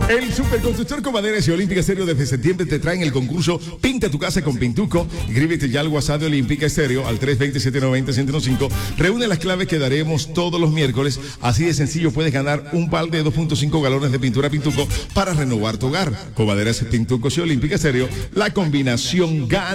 El Superconstructor Comaderas y Olímpica Estéreo desde septiembre te traen el concurso Pinta tu casa con Pintuco. Inscríbete ya al WhatsApp de Olímpica Estéreo al 320-790-105. Reúne las claves que daremos todos los miércoles. Así de sencillo puedes ganar un balde de 2.5 galones de pintura Pintuco para renovar tu hogar. Comaderas, Pintuco y Olímpica Estéreo, la combinación gana.